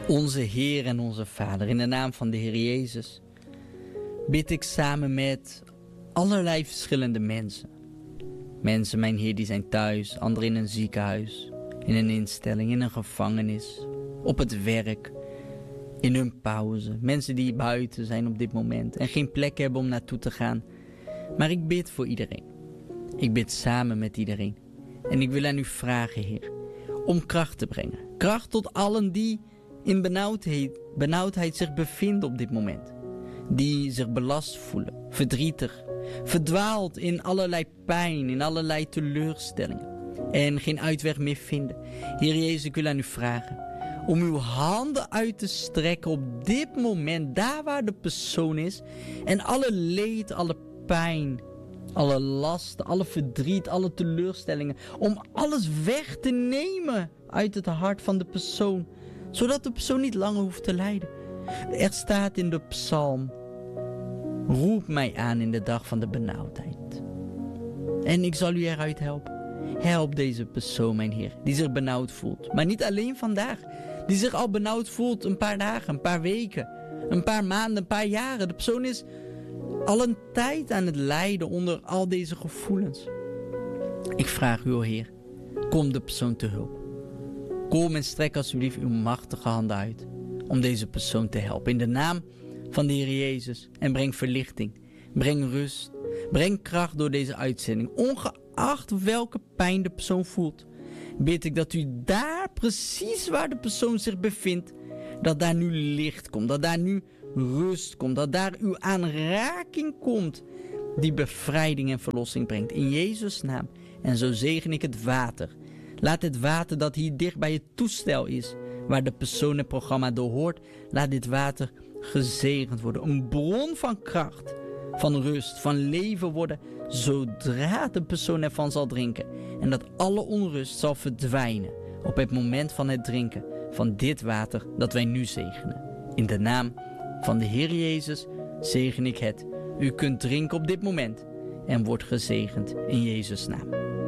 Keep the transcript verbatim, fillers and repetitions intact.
Onze Heer en onze Vader, in de naam van de Heer Jezus, bid ik samen met allerlei verschillende mensen. Mensen, mijn Heer, die zijn thuis, anderen in een ziekenhuis, in een instelling, in een gevangenis, op het werk, in hun pauze. Mensen die buiten zijn op dit moment en geen plek hebben om naartoe te gaan. Maar ik bid voor iedereen. Ik bid samen met iedereen. En ik wil aan u vragen, Heer, om kracht te brengen. Kracht tot allen die in benauwdheid, benauwdheid zich bevinden op dit moment. Die zich belast voelen, verdrietig, verdwaald in allerlei pijn, in allerlei teleurstellingen. En geen uitweg meer vinden. Heer Jezus, ik wil aan u vragen om uw handen uit te strekken op dit moment, daar waar de persoon is. En alle leed, alle pijn, alle lasten, alle verdriet, alle teleurstellingen. Om alles weg te nemen uit het hart van de persoon. Zodat de persoon niet langer hoeft te lijden. Er staat in de psalm: roep mij aan in de dag van de benauwdheid. En ik zal u eruit helpen. Help deze persoon, mijn Heer, die zich benauwd voelt. Maar niet alleen vandaag. Die zich al benauwd voelt een paar dagen, een paar weken, een paar maanden, een paar jaren. De persoon is al een tijd aan het lijden onder al deze gevoelens. Ik vraag u, o Heer, kom de persoon te hulp. Kom en strek alsjeblieft uw machtige handen uit om deze persoon te helpen. In de naam van de Heer Jezus. En breng verlichting, breng rust, breng kracht door deze uitzending. Ongeacht welke pijn de persoon voelt, bid ik dat u daar, precies waar de persoon zich bevindt, dat daar nu licht komt, dat daar nu rust komt, dat daar uw aanraking komt die bevrijding en verlossing brengt. In Jezus' naam. En zo zegen ik het water. Laat het water dat hier dicht bij het toestel is, waar de persoon het programma doorhoort, laat dit water gezegend worden. Een bron van kracht, van rust, van leven worden, zodra de persoon ervan zal drinken. En dat alle onrust zal verdwijnen op het moment van het drinken van dit water dat wij nu zegenen. In de naam van de Heer Jezus zegen ik het. U kunt drinken op dit moment en wordt gezegend in Jezus' naam.